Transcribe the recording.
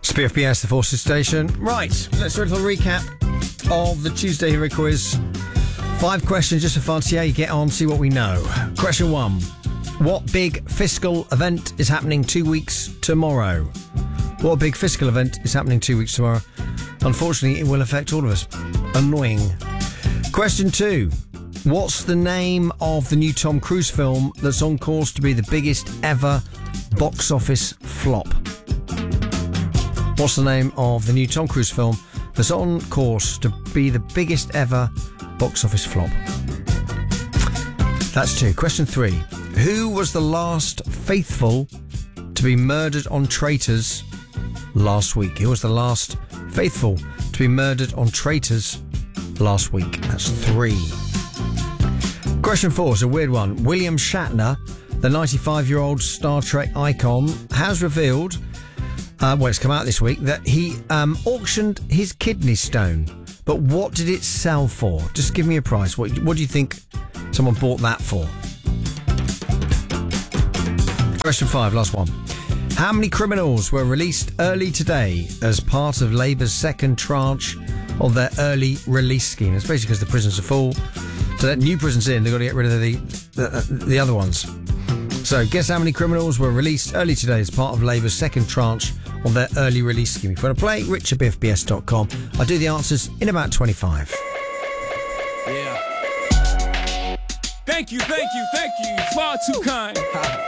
It's BFBS, the Forces Station. Right, let's do a little recap of the Tuesday Hero Quiz. 5 questions just for fun, see how you get on, see what we know. Question 1. What big fiscal event is happening 2 weeks tomorrow? What big fiscal event is happening 2 weeks tomorrow? Unfortunately, it will affect all of us. Annoying. Question 2. What's the name of the new Tom Cruise film that's on course to be the biggest ever box office flop? What's the name of the new Tom Cruise film that's on course to be the biggest ever box office flop? That's 2. Question 3. Who was the last faithful to be murdered on Traitors last week? Who was the last faithful to be murdered on Traitors last week? That's 3. Question 4 is a weird one. William Shatner, the 95-year-old Star Trek icon, has revealed, it's come out this week, that he auctioned his kidney stone. But what did it sell for? Just give me a price. What do you think someone bought that for? Question 5, last one. How many criminals were released early today as part of Labour's second tranche of their early release scheme? It's basically because the prisons are full. To let new prisons in, they've got to get rid of the other ones. So guess how many criminals were released early today as part of Labour's second tranche of their early release scheme. If you want to play, rich@bfbs.com. I'll do the answers in about 25. Yeah. Thank you. Far too kind.